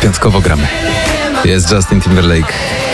Piątkowo gramy. Jest Justin Timberlake.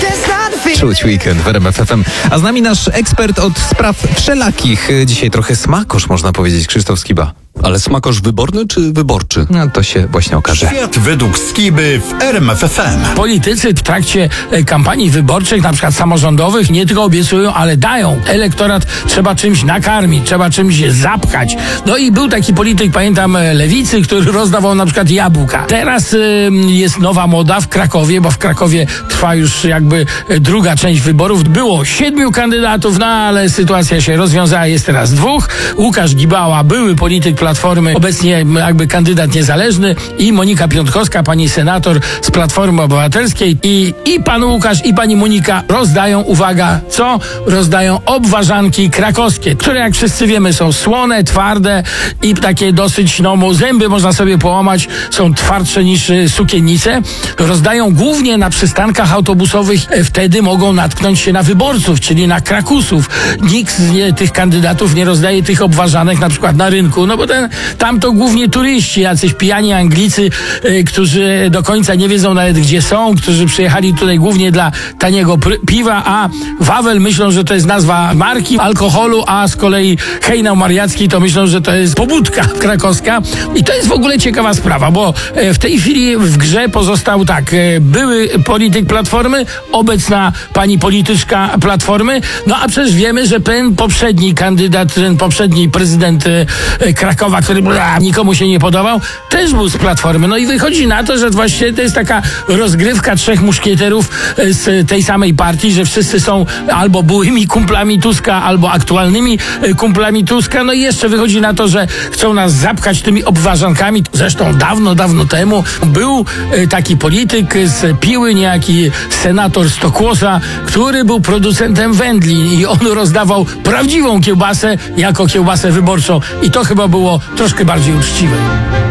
Czuć weekend w RMF FM. A z nami nasz ekspert od spraw wszelakich. Dzisiaj trochę smakosz, można powiedzieć, Krzysztof Skiba. Ale smakosz wyborny czy wyborczy? No to się właśnie okaże. Świat według Skiby w RMF FM. Politycy w trakcie kampanii wyborczych, na przykład samorządowych, nie tylko obiecują, ale dają. Elektorat trzeba czymś nakarmić, trzeba czymś zapchać. No i był taki polityk, pamiętam, Lewicy, który rozdawał na przykład jabłka. Teraz jest nowa moda w Krakowie, bo w Krakowie trwa już jakby druga część wyborów. Było 7 kandydatów, no ale sytuacja się rozwiązała, jest teraz 2. Łukasz Gibała, były polityk Platformy, obecnie jakby kandydat niezależny, i Monika Piątkowska, pani senator z Platformy Obywatelskiej, i pan Łukasz, i pani Monika rozdają, uwaga, co? Rozdają obwarzanki krakowskie, które, jak wszyscy wiemy, są słone, twarde i takie dosyć, zęby można sobie połamać, są twardsze niż sukiennice. Rozdają głównie na przystankach autobusowych, wtedy mogą natknąć się na wyborców, czyli na krakusów. Nikt z tych kandydatów nie rozdaje tych obwarzanek na przykład na rynku, no bo tam to głównie turyści, jacyś pijani Anglicy, którzy do końca nie wiedzą nawet gdzie są, którzy przyjechali tutaj głównie dla taniego piwa, a Wawel myślą, że to jest nazwa marki alkoholu, a z kolei hejnał mariacki to myślą, że to jest pobudka krakowska. I to jest w ogóle ciekawa sprawa, bo w tej chwili w grze pozostał były polityk Platformy, obecna pani polityczka Platformy, no a przecież wiemy, że ten poprzedni kandydat, ten poprzedni prezydent Krakowa, który nikomu się nie podobał, też był z Platformy. No i wychodzi na to, że właściwie to jest taka rozgrywka 3 muszkieterów z tej samej partii, że wszyscy są albo byłymi kumplami Tuska, albo aktualnymi kumplami Tuska. No i jeszcze wychodzi na to, że chcą nas zapchać tymi obwarzankami. Zresztą dawno temu był taki polityk z Piły, niejaki senator Stokłosa, który był producentem wędlin i on rozdawał prawdziwą kiełbasę jako kiełbasę wyborczą. I to chyba było troszkę bardziej uczciwe.